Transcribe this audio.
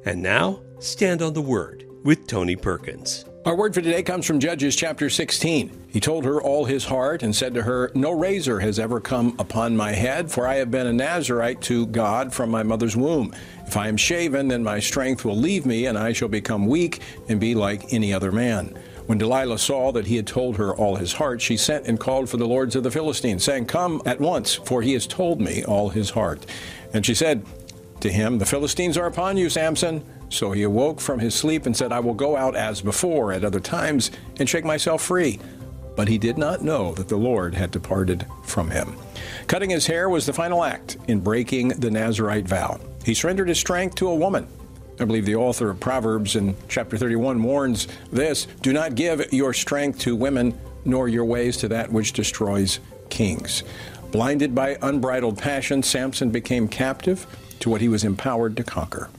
And now, Stand on the Word with Tony Perkins. Our word for today comes from Judges chapter 16. He told her all his heart and said to her, "No razor has ever come upon my head, for I have been a Nazirite to God from my mother's womb. If I am shaven, then my strength will leave me, and I shall become weak and be like any other man." When Delilah saw that he had told her all his heart, she sent and called for the lords of the Philistines, saying, "Come at once, for he has told me all his heart." And she said to him, "The Philistines are upon you, Samson." So he awoke from his sleep and said, "I will go out as before at other times and shake myself free." But he did not know that the Lord had departed from him. Cutting his hair was the final act in breaking the Nazirite vow. He surrendered his strength to a woman. I believe the author of Proverbs in chapter 31 warns this: "Do not give your strength to women, nor your ways to that which destroys kings." Blinded by unbridled passion, Samson became captive to what he was empowered to conquer.